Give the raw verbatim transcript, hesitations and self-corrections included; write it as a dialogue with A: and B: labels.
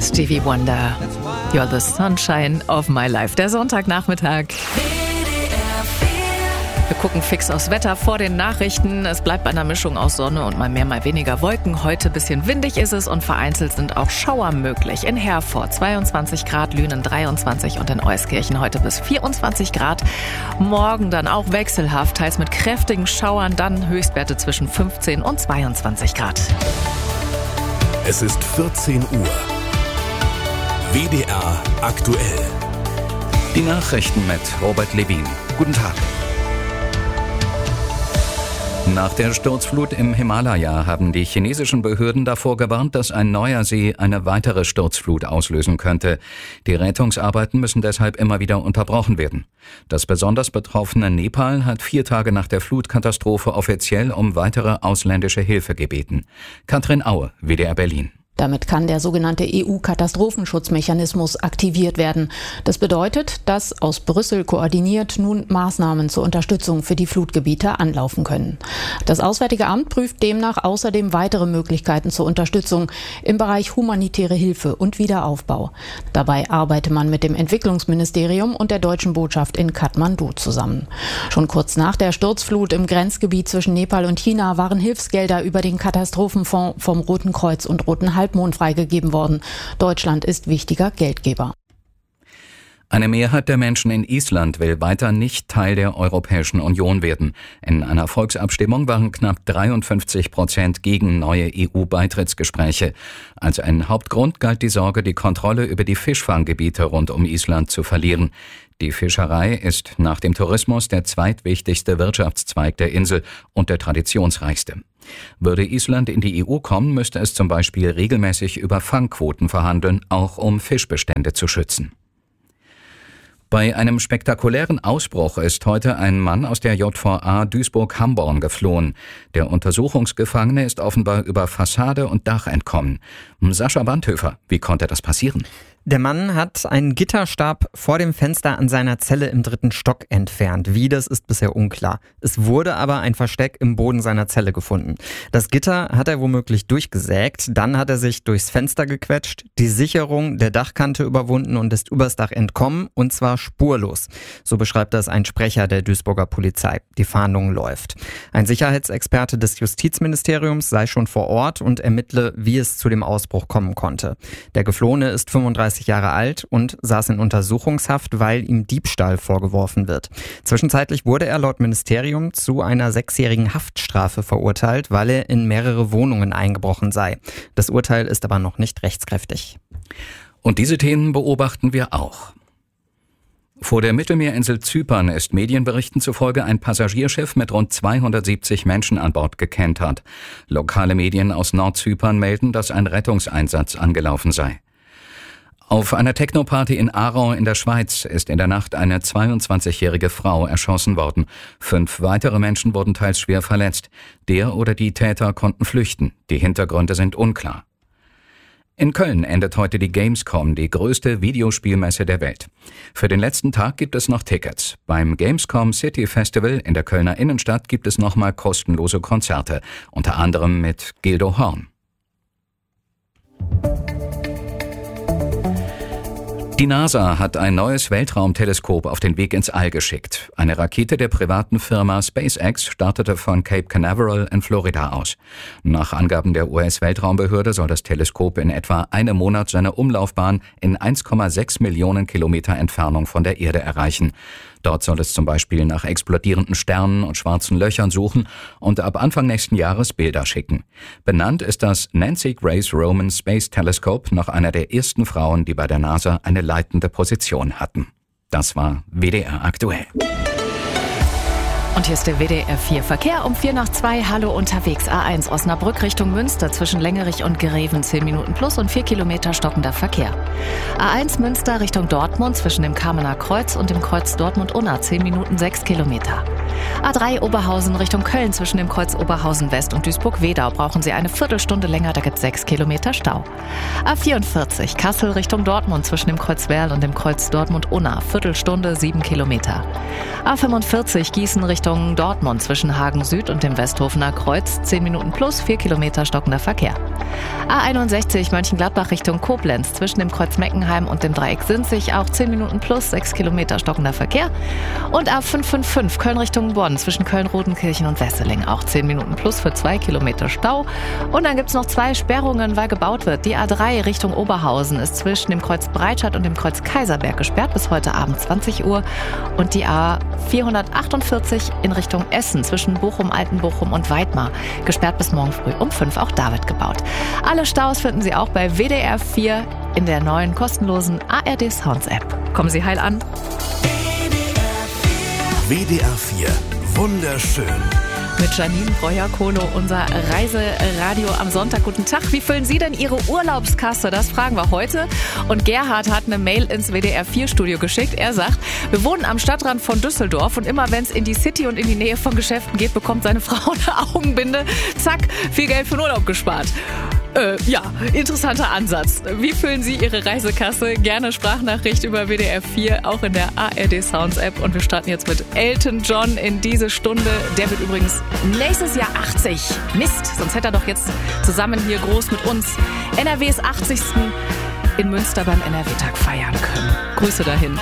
A: Stevie Wonder, You're the Sunshine of My Life. Der Sonntagnachmittag. Wir gucken fix aufs Wetter vor den Nachrichten. Es bleibt bei einer Mischung aus Sonne und mal mehr, mal weniger Wolken. Heute ein bisschen windig ist es und vereinzelt sind auch Schauer möglich. In Herford zweiundzwanzig Grad, Lünen dreiundzwanzig und in Euskirchen heute bis vierundzwanzig Grad. Morgen dann auch wechselhaft, teils mit kräftigen Schauern, dann Höchstwerte zwischen fünfzehn und zweiundzwanzig Grad.
B: Es ist vierzehn Uhr. W D R aktuell.
C: Die Nachrichten mit Robert Levin. Guten Tag. Nach der Sturzflut im Himalaya haben die chinesischen Behörden davor gewarnt, dass ein neuer See eine weitere Sturzflut auslösen könnte. Die Rettungsarbeiten müssen deshalb immer wieder unterbrochen werden. Das besonders betroffene Nepal hat vier Tage nach der Flutkatastrophe offiziell um weitere ausländische Hilfe gebeten. Katrin Aue, W D R Berlin.
D: Damit kann der sogenannte E U-Katastrophenschutzmechanismus aktiviert werden. Das bedeutet, dass aus Brüssel koordiniert nun Maßnahmen zur Unterstützung für die Flutgebiete anlaufen können. Das Auswärtige Amt prüft demnach außerdem weitere Möglichkeiten zur Unterstützung im Bereich humanitäre Hilfe und Wiederaufbau. Dabei arbeite man mit dem Entwicklungsministerium und der deutschen Botschaft in Kathmandu zusammen. Schon kurz nach der Sturzflut im Grenzgebiet zwischen Nepal und China waren Hilfsgelder über den Katastrophenfonds vom Roten Kreuz und Roten Halbmond freigegeben worden. Deutschland ist wichtiger Geldgeber.
C: Eine Mehrheit der Menschen in Island will weiter nicht Teil der Europäischen Union werden. In einer Volksabstimmung waren knapp dreiundfünfzig Prozent gegen neue E U-Beitrittsgespräche. Als ein Hauptgrund galt die Sorge, die Kontrolle über die Fischfanggebiete rund um Island zu verlieren. Die Fischerei ist nach dem Tourismus der zweitwichtigste Wirtschaftszweig der Insel und der traditionsreichste. Würde Island in die E U kommen, müsste es zum Beispiel regelmäßig über Fangquoten verhandeln, auch um Fischbestände zu schützen. Bei einem spektakulären Ausbruch ist heute ein Mann aus der J V A Duisburg-Hamborn geflohen. Der Untersuchungsgefangene ist offenbar über Fassade und Dach entkommen. Sascha Bandhöfer, wie konnte das passieren?
E: Der Mann hat einen Gitterstab vor dem Fenster an seiner Zelle im dritten Stock entfernt. Wie, das ist bisher unklar. Es wurde aber ein Versteck im Boden seiner Zelle gefunden. Das Gitter hat er womöglich durchgesägt, dann hat er sich durchs Fenster gequetscht, die Sicherung der Dachkante überwunden und ist übers Dach entkommen, und zwar spurlos. So beschreibt das ein Sprecher der Duisburger Polizei. Die Fahndung läuft. Ein Sicherheitsexperte des Justizministeriums sei schon vor Ort und ermittle, wie es zu dem Ausbruch kommen konnte. Der Geflohene ist fünfunddreißig Jahre alt und saß in Untersuchungshaft, weil ihm Diebstahl vorgeworfen wird. Zwischenzeitlich wurde er laut Ministerium zu einer sechsjährigen Haftstrafe verurteilt, weil er in mehrere Wohnungen eingebrochen sei. Das Urteil ist aber noch nicht rechtskräftig.
C: Und diese Themen beobachten wir auch. Vor der Mittelmeerinsel Zypern ist Medienberichten zufolge ein Passagierschiff mit rund zweihundertsiebzig Menschen an Bord gekentert. Lokale Medien aus Nordzypern melden, dass ein Rettungseinsatz angelaufen sei. Auf einer Techno-Party in Aarau in der Schweiz ist in der Nacht eine zweiundzwanzigjährige Frau erschossen worden. Fünf weitere Menschen wurden teils schwer verletzt. Der oder die Täter konnten flüchten. Die Hintergründe sind unklar. In Köln endet heute die Gamescom, die größte Videospielmesse der Welt. Für den letzten Tag gibt es noch Tickets. Beim Gamescom City Festival in der Kölner Innenstadt gibt es nochmal kostenlose Konzerte, unter anderem mit Gildo Horn. Die NASA hat ein neues Weltraumteleskop auf den Weg ins All geschickt. Eine Rakete der privaten Firma SpaceX startete von Cape Canaveral in Florida aus. Nach Angaben der U S-Weltraumbehörde soll das Teleskop in etwa einem Monat seine Umlaufbahn in eins Komma sechs Millionen Kilometer Entfernung von der Erde erreichen. Dort soll es zum Beispiel nach explodierenden Sternen und schwarzen Löchern suchen und ab Anfang nächsten Jahres Bilder schicken. Benannt ist das Nancy Grace Roman Space Telescope nach einer der ersten Frauen, die bei der NASA eine leitende Position hatten. Das war W D R aktuell.
A: Und hier ist der W D R vier Verkehr um vier nach zwei. Hallo unterwegs. A eins Osnabrück Richtung Münster zwischen Längerich und Greven zehn Minuten plus und vier Kilometer stockender Verkehr. A eins Münster Richtung Dortmund zwischen dem Kamener Kreuz und dem Kreuz Dortmund-Unna zehn Minuten sechs Kilometer. A drei Oberhausen Richtung Köln zwischen dem Kreuz Oberhausen West und Duisburg-Wedau brauchen Sie eine Viertelstunde länger, da gibt es sechs Kilometer Stau. A vierundvierzig Kassel Richtung Dortmund zwischen dem Kreuz Werl und dem Kreuz Dortmund-Unna Viertelstunde sieben Kilometer. A fünfundvierzig Gießen Richtung Richtung Dortmund zwischen Hagen Süd und dem Westhofener Kreuz. zehn Minuten plus, vier Kilometer stockender Verkehr. A einundsechzig Mönchengladbach Richtung Koblenz zwischen dem Kreuz Meckenheim und dem Dreieck Sinzig. Auch zehn Minuten plus, sechs Kilometer stockender Verkehr. Und A fünf fünf fünf Köln Richtung Bonn zwischen Köln-Rodenkirchen und Wesseling. Auch zehn Minuten plus für zwei Kilometer Stau. Und dann gibt es noch zwei Sperrungen, weil gebaut wird. Die A drei Richtung Oberhausen ist zwischen dem Kreuz Breitscheid und dem Kreuz Kaiserberg gesperrt bis heute Abend zwanzig Uhr. Und die A vierhundertachtundvierzig in Richtung Essen zwischen Bochum, Altenbochum und Weidmar gesperrt bis morgen früh um fünf. Auch da wird gebaut. Alle Staus finden Sie auch bei W D R vier in der neuen kostenlosen A R D Sounds App. Kommen Sie heil an.
B: W D R vier. Wunderschön.
A: Mit Janine Breuer-Kohlo, unser Reiseradio am Sonntag. Guten Tag. Wie füllen Sie denn Ihre Urlaubskasse? Das fragen wir heute. Und Gerhard hat eine Mail ins W D R vier Studio geschickt. Er sagt, wir wohnen am Stadtrand von Düsseldorf und immer wenn es in die City und in die Nähe von Geschäften geht, bekommt seine Frau eine Augenbinde. Zack, viel Geld für den Urlaub gespart. Äh, ja, interessanter Ansatz. Wie füllen Sie Ihre Reisekasse? Gerne Sprachnachricht über W D R vier, auch in der A R D Sounds App. Und wir starten jetzt mit Elton John in diese Stunde. Der wird übrigens nächstes Jahr achtzig. Mist, sonst hätte er doch jetzt zusammen hier groß mit uns N R Ws achtzigsten in Münster beim N R W-Tag feiern können. Grüße dahin.